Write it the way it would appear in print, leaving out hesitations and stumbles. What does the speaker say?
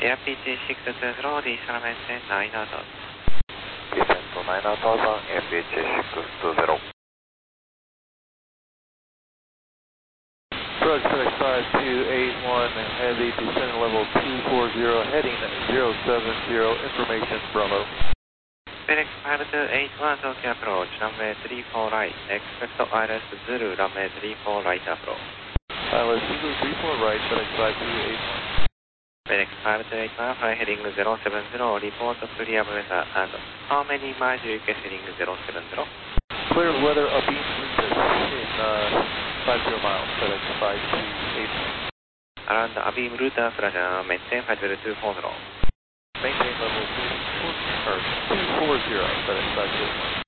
Air PT620, descend maintain 9000. Descend to 9000, FH620. Approach FedEx 5281, heavy, descending level 240, heading 070, information Bravo. FedEx 5281, Tokyo approach, runway 34 right, expect ILS Zulu, runway 34 right approach. ILS Zulu 34 right, FedEx 5281. FedEx 5281, fly heading 070, report clear weather and how many miles you get heading 070? Clear weather, abeam in 50 miles, FedEx 5281. Around abeam route Fraser, maintain 50240. Maintain level 240, FedEx 5281.